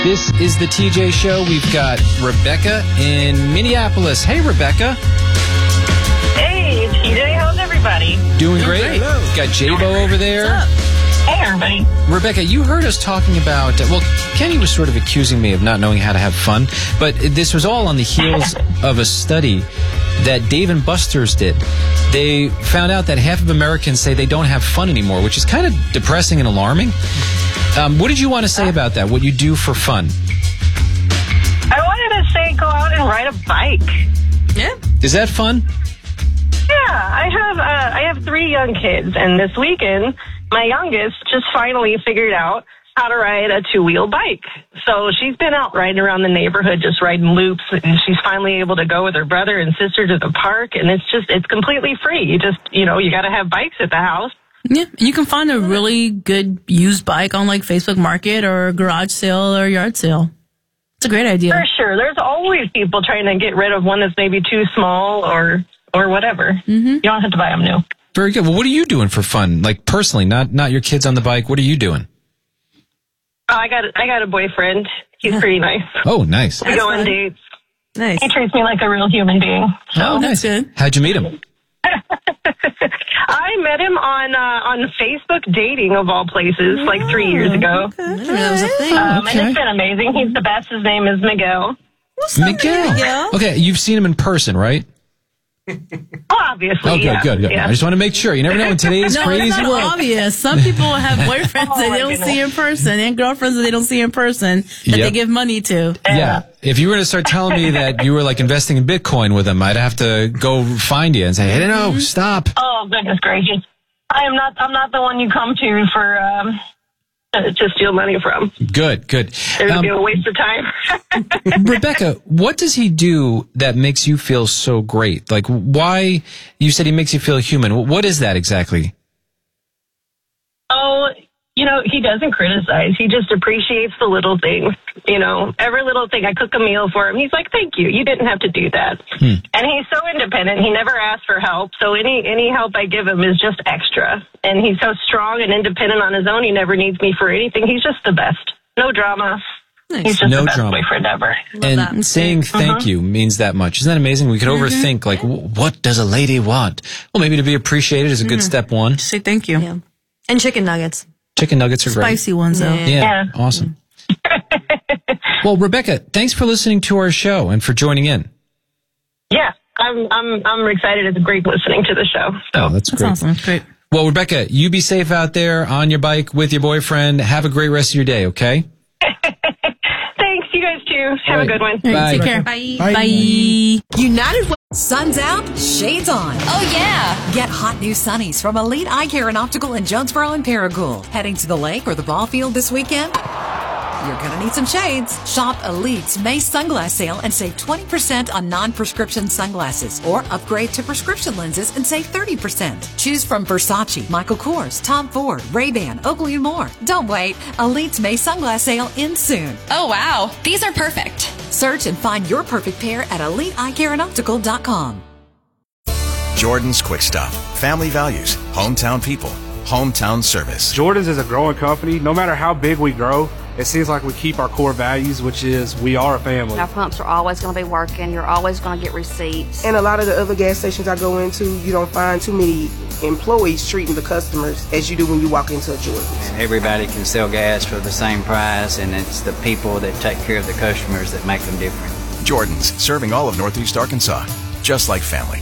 This is the TJ Show. We've got Rebecca in Minneapolis. Hey, Rebecca. Hey, TJ. How's everybody? Doing great. Got J-Bo over there. What's up? Hey, everybody. Rebecca, you heard us talking about, well, Kenny was sort of accusing me of not knowing how to have fun, but this was all on the heels of a study that Dave & Buster's did. They found out that half of Americans say they don't have fun anymore, which is kind of depressing and alarming. What did you want to say about that, what you do for fun? I wanted to say go out and ride a bike. Yeah. Is that fun? Yeah, I have 3 young kids, and this weekend, my youngest just finally figured out how to ride a 2-wheel bike. So she's been out riding around the neighborhood, just riding loops, and she's finally able to go with her brother and sister to the park, and it's completely free. You got to have bikes at the house. Yeah, you can find a really good used bike on like Facebook Market or a garage sale or yard sale. It's a great idea. For sure. There's always people trying to get rid of one that's maybe too small or whatever. Mm-hmm. You don't have to buy them new. Very good. Well, what are you doing for fun? Like personally, not your kids on the bike. What are you doing? Oh, I got a boyfriend. He's pretty nice. Oh, nice. We go on dates. Nice. He treats me like a real human being. So. Oh, nice. That's good. How'd you meet him? I met him on Facebook dating, of all places, like 3 years ago. Okay. I didn't know that was a thing. And it's been amazing. He's the best. His name is Miguel. What's up, Miguel. Okay, you've seen him in person, right? Obviously, Oh, good. Yeah. I just want to make sure. You never know in today's No, crazy it's not world. obvious. Some people have boyfriends that my they don't goodness. see in person and girlfriends that they don't see in person that they give money to. Yeah. If you were to start telling me that you were like investing in Bitcoin with him, I'd have to go find you and say, hey, no, stop. Oh, goodness gracious. I'm not the one you come to for to steal money from. Good. It would be a waste of time. Rebecca, what does he do that makes you feel so great? Like, why? You said he makes you feel human. What is that exactly? Oh, he doesn't criticize. He just appreciates the little things. Every little thing. I cook a meal for him. He's like, thank you. You didn't have to do that. And he's so independent. He never asks for help. So any help I give him is just extra. And he's so strong and independent on his own. He never needs me for anything. He's just the best. No drama. Nice. He's just No the best drama. boyfriend ever. And that. saying thank you means that much. Isn't that amazing? We could overthink, like, what does a lady want? Well, maybe to be appreciated is a good step one. Say thank you. Yeah. And chicken nuggets. Chicken nuggets are great. Spicy ones, though. Yeah, awesome. Well, Rebecca, thanks for listening to our show and for joining in. Yeah, I'm excited. It's great listening to the show. Oh, that's That's great. awesome. That's great. Well, Rebecca, you be safe out there on your bike with your boyfriend. Have a great rest of your day, okay? Thanks, you guys too. Have Right. a good one. All right, Bye. take care. Bye. Bye. United Way. Sun's out, shades on. Oh, yeah. Get hot new sunnies from Elite Eye Care and Optical in Jonesboro and Paragould. Heading to the lake or the ball field this weekend? You're going to need some shades. Shop Elite's May sunglass sale and save 20% on non-prescription sunglasses. Or upgrade to prescription lenses and save 30%. Choose from Versace, Michael Kors, Tom Ford, Ray-Ban, Oakley, and more. Don't wait. Elite's May sunglass sale ends soon. Oh, wow. These are perfect. Search and find your perfect pair at EliteEyeCareAndOptical.com. Jordan's Quick Stop. Family values, hometown people, hometown service. Jordan's is a growing company. No matter how big we grow, it seems like we keep our core values, which is we are a family. Our pumps are always going to be working. You're always going to get receipts. And a lot of the other gas stations I go into, you don't find too many employees treating the customers as you do when you walk into a Jordan's. Everybody can sell gas for the same price, and it's the people that take care of the customers that make them different. Jordan's, serving all of Northeast Arkansas, just like family.